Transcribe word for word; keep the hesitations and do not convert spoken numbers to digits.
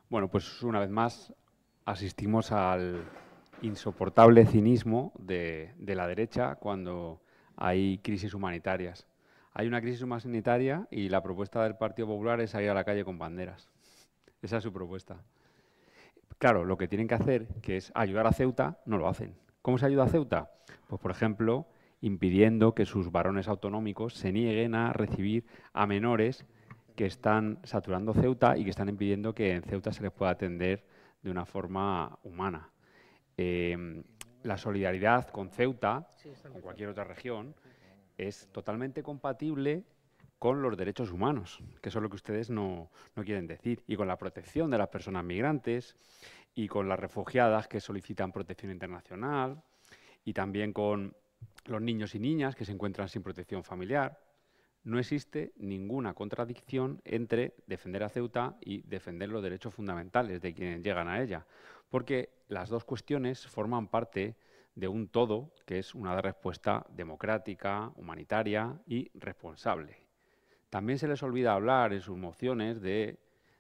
Bueno, pues una vez más asistimos al insoportable cinismo de, de la derecha cuando hay crisis humanitarias. Hay una crisis humanitaria y la propuesta del Partido Popular es salir a la calle con banderas. Esa es su propuesta. Claro, lo que tienen que hacer, que es ayudar a Ceuta, no lo hacen. ¿Cómo se ayuda a Ceuta? Pues, por ejemplo, impidiendo que sus varones autonómicos se nieguen a recibir a menores que están saturando Ceuta y que están impidiendo que en Ceuta se les pueda atender de una forma humana. Eh, la solidaridad con Ceuta, con cualquier otra región, es totalmente compatible con los derechos humanos, que eso es lo que ustedes no, no quieren decir, y con la protección de las personas migrantes, y con las refugiadas que solicitan protección internacional, y también con los niños y niñas que se encuentran sin protección familiar. No existe ninguna contradicción entre defender a Ceuta y defender los derechos fundamentales de quienes llegan a ella, porque las dos cuestiones forman parte de un todo que es una respuesta democrática, humanitaria y responsable. También se les olvida hablar en sus mociones de